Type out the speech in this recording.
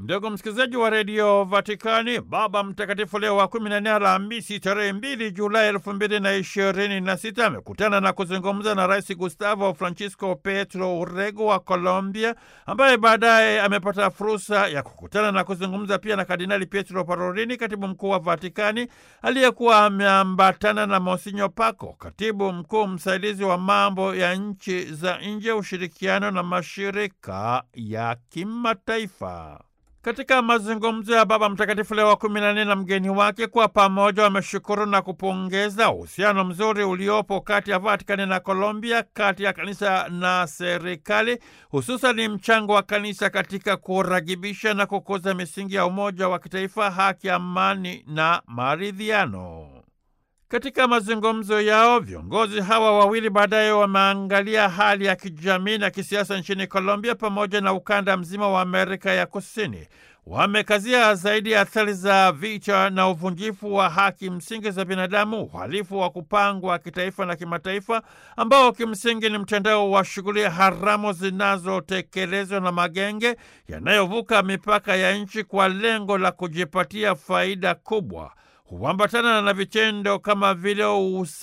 Ndugu msikilizaji wa redio Vatikani, Baba Mtakatifu Leo wa 14 Alhamisi tarehe 2 Julai 2026 amekutana na kuzungumza na Rais Gustavo Francisco Petro Urrego wa Colombia, ambaye baadaye amepata fursa ya kukutana na kuzungumza pia na Kardinali Pietro Parolin, katibu mkuu wa Vatikani, aliyekuwa ameambatana na Monsinyo Paco, katibu mkuu msaidizi wa mambo ya nchi za nje, ushirikiano na mashirika ya kimataifa. Katika mazungumzo ya Baba Mtakatifu Leo wa 14 na mgeni wake, kwa pamoja wameshukuru na kupongeza uhusiano mzuri uliopo kati ya Vatikani na Colombia, kati ya kanisa na serikali, hususan mchango wa kanisa katika kuragibisha na kukuza misingi ya umoja wa kitaifa, haki, amani na maridhiano. Katika mazungumzo yao, viongozi hawa wawili baadaye wameangalia hali ya kijamii na kisiasa nchini Colombia pamoja na ukanda mzima wa Amerika ya Kusini. Wamekazia zaidi athari za vita na uvunjifu wa haki msingi za binadamu, uhalifu wa kupangwa kitaifa na kimataifa, ambao kimsingi ni mtandao wa shughuli haramu zinazotekelezwa na magenge yanayovuka mipaka ya nchi kwa lengo la kujipatia faida kubwa. Huambatana na vitendo kama vile